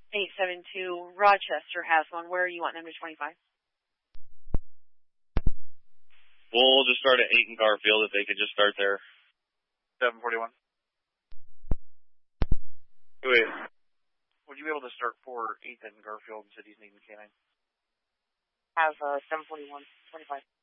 872 Rochester has one. Where are you wanting them to 25? We'll just start at 8 in Garfield if they could just start there. 741. Wait. Would you be able to start for 8th in Garfield and Cities needing K9? Have 741, 25.